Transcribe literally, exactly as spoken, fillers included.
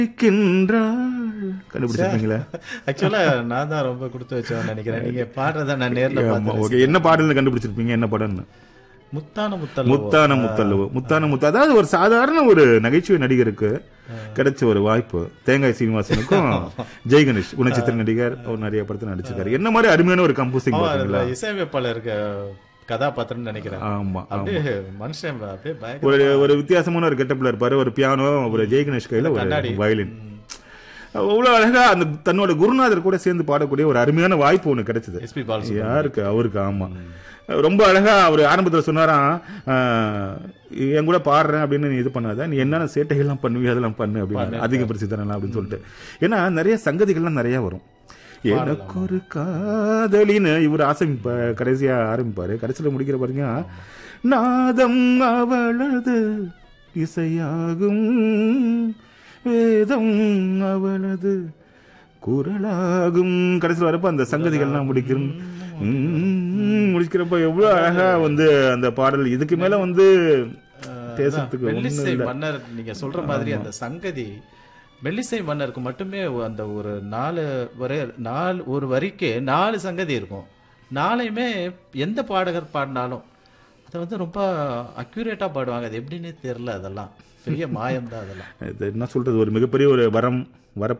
கண்டுபிடிச்சிருப்பீங்களா? ஆக்சுவலா நான் தான் ரொம்ப கொடுத்து வச்சோன்னு நினைக்கிறேன். நீங்க பாடுறத நான் நேர்ல ஆமா, பார்த்தேன். ஓகே. என்ன பாடல்னு கண்டுபிடிச்சிருப்பீங்க? என்ன படம்னு? முத்தான முத்தல்ல முத்தான முத்தல்லவோ. முத்தான முத்த அதாவது ஒரு சாதாரண ஒரு நகைச்சுவை நடிகருக்கு கிடைச்ச ஒரு வாய்ப்பு. தேங்காய் சீனிவாசனுக்கும் ஜெய் கணேஷ் குணச்சித்திர நடிகர், அவர் நிறைய படத்துல நடிச்சிருக்காரு. என்ன மாதிரி அருமையான ஒரு கம்போசிங் பாத்தீங்களா? இசையமைப்பாளருக்கு கதாபாத்திரம் நினைக்கிறேன். ஆமா, அப்படியே மனுஷன் அப்படியே பயங்கர ஒரு ஒரு வித்தியாசமான ஒரு கெட்டப்ல இருப்பாரு. ஒரு பியானோ, ஒரு ஜெய் கணேஷ் கையில ஒரு கண்ணாடி. வயலின். அவ்வளவு அழகா அந்த தன்னோட குருநாதர் கூட சேர்ந்து பாடக்கூடிய ஒரு அருமையான வாய்ப்பு ஒண்ணு கிடைச்சது. எஸ்பி பாலசுப்ரமணியம். யாருக்கு? அவருக்கு. ஆமா, ரொம்ப அழகா அவர் ஆரம்பத்துல சொன்னாராம், ஆஹ், என் கூட பாடுறேன் அப்படின்னு நீ இது பண்ணாத, நீ என்னென்ன சேட்டைகள்லாம் பண்ணுவியோ அதெல்லாம் பண்ணு அப்படின்னு, அதிகப்படுத்தி தரலாம் அப்படின்னு சொல்லிட்டு. ஏன்னா நிறைய சங்கதிகள்லாம் நிறைய வரும். எனக்கு ஒரு காதலின்னு இவர் ஆசமிப்ப கடைசியா ஆரம்பிப்பாரு. கடைசியில முடிக்கிற பாருங்க, நாதம் அவளது இசையாகும், வேதம் அவளது குரலாகும். கடைசியில் வரப்ப அந்த சங்கதிகள்லாம் முடிக்கிற முடிக்கிறப்ப எவ்வளவு அழகா வந்து அந்த பாடல். இதுக்கு மேல வந்து பேசுறதுக்கு ஒண்ணும் மெல்லிசை இல்ல. மன்னர் நீங்க சொல்ற மாதிரி அந்த சங்கதி மெல்லிசை மன்னருக்கு மட்டுமே அந்த ஒரு நாலு வரை நாலு ஒரு வரிக்கு நாலு சங்கதி இருக்கும். நாளையுமே எந்த பாடகர் பாடினாலும் அதை வந்து ரொம்ப அக்யூரேட்டா பாடுவாங்க. அது எப்படின்னே தெரியல. அதெல்லாம் பெரிய மாயம் தான் அதெல்லாம். இது என்ன சொல்றது, ஒரு மிகப்பெரிய ஒரு வரம் வர